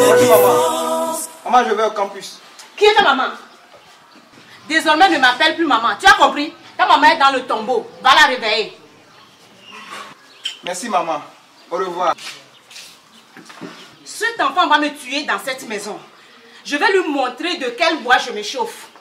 Merci maman. Maman, je vais au campus. Qui est ta maman? Désormais, ne m'appelle plus maman. Tu as compris? Ta maman est dans le tombeau. Va la réveiller. Merci maman. Au revoir. Cet enfant va me tuer dans cette maison. Je vais lui montrer de quel bois je me chauffe.